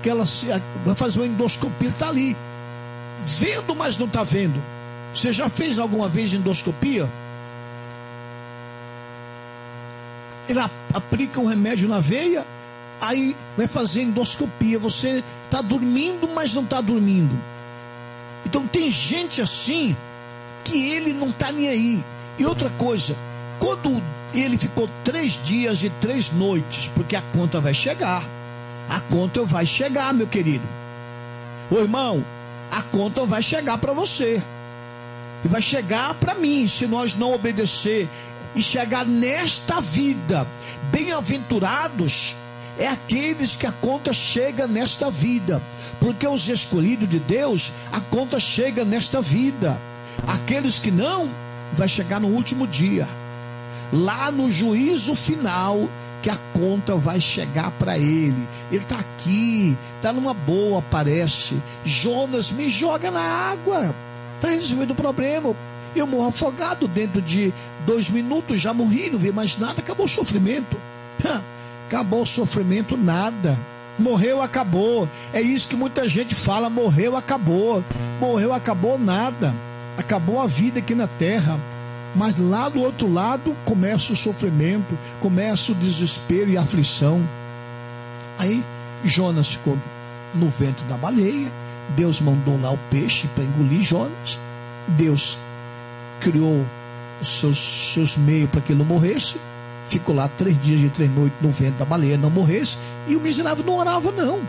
vai fazer uma endoscopia, está ali, vendo, mas não está vendo. Você já fez alguma vez endoscopia? Ele aplica um remédio na veia, aí vai fazer endoscopia. Você está dormindo, mas não está dormindo. Então tem gente assim que ele não está nem aí. E outra coisa, quando ele ficou 3 dias e 3 noites, porque a conta vai chegar. A conta vai chegar, meu querido. Ô irmão, a conta vai chegar para você. E vai chegar para mim, se nós não obedecer e chegar nesta vida. Bem-aventurados é aqueles que a conta chega nesta vida, porque os escolhidos de Deus, a conta chega nesta vida. Aqueles que não, vai chegar no último dia, lá no juízo final, que a conta vai chegar para ele. Ele está aqui, está numa boa, parece. Jonas, me joga na água, está resolvido o problema. Eu morro afogado, dentro de 2 minutos já morri, não vi mais nada, acabou o sofrimento. Acabou o sofrimento, nada. Morreu, acabou. É isso que muita gente fala: morreu, acabou. Morreu, acabou, nada. Acabou a vida aqui na terra. Mas lá do outro lado começa o sofrimento, começa o desespero e a aflição. Aí Jonas ficou no ventre da baleia. Deus mandou lá o peixe para engolir Jonas. Deus criou os seus meios para que ele não morresse. Ficou lá 3 dias e 3 noites no ventre da baleia, não morresse. E o miserável não orava, não.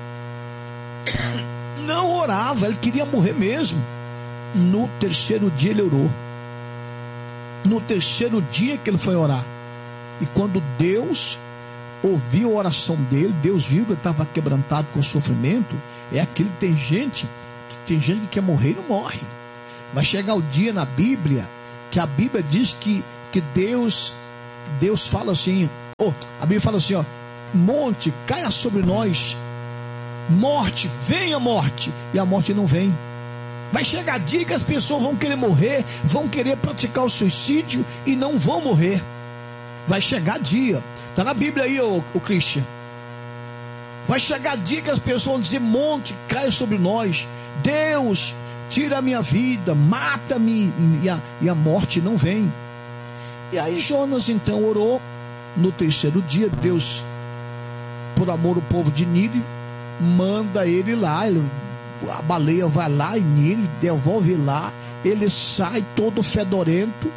Não orava, ele queria morrer mesmo. No 3º dia ele orou. No 3º dia que ele foi orar. E quando Deus ouviu a oração dele, Deus viu que ele estava quebrantado com o sofrimento. É aquilo que tem gente que quer morrer e não morre. Vai chegar o dia na Bíblia que a Bíblia diz que Deus fala assim, a Bíblia fala assim, monte, caia sobre nós, morte, venha morte, e a morte não vem. Vai chegar dia que as pessoas vão querer morrer, vão querer praticar o suicídio e não vão morrer. Vai chegar dia, está na Bíblia aí, o Christian. Vai chegar dia que as pessoas vão dizer: monte, caia sobre nós, Deus, tira a minha vida, mata-me, e a morte não vem. E aí Jonas então orou. No 3º dia, Deus, por amor ao povo de Nínive, manda ele lá. A baleia vai lá em Nínive, devolve lá. Ele sai todo fedorento.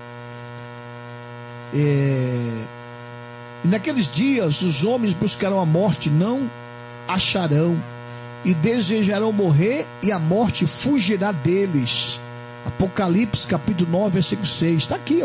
E naqueles dias os homens buscarão a morte, não acharão, e desejarão morrer, e a morte fugirá deles. Apocalipse capítulo 9, versículo 6. Está aqui,